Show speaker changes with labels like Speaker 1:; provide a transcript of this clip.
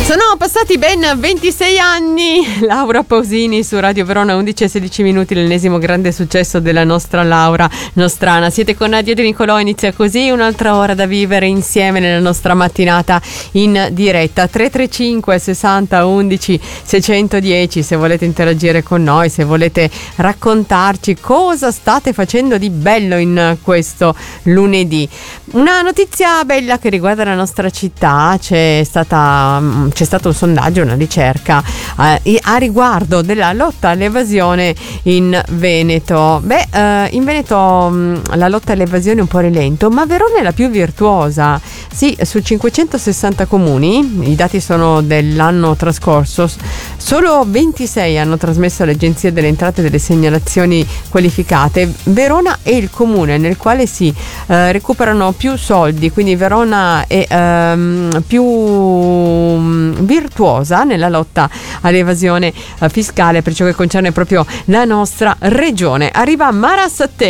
Speaker 1: Sono passati ben 26 anni, Laura Pausini su Radio Verona, 11 e 16 minuti, l'ennesimo grande successo della nostra Laura Nostrana. Siete con Nadia De Nicolò, inizia così un'altra ora da vivere insieme nella nostra mattinata in diretta. 335 60 11 610 se volete interagire con noi, se volete raccontarci cosa state facendo di bello in questo lunedì. Una notizia bella che riguarda la nostra città: c'è stato un sondaggio, una ricerca a riguardo della lotta all'evasione in Veneto. In Veneto la lotta all'evasione è un po' rilento, ma Verona è la più virtuosa. Sì, su 560 comuni, i dati sono dell'anno trascorso, solo 26 hanno trasmesso all'Agenzia delle Entrate delle segnalazioni qualificate. Verona è il comune nel quale si recuperano più soldi, quindi Verona è più virtuosa nella lotta all'evasione fiscale per ciò che concerne proprio la nostra regione. Arriva Mara Sattè.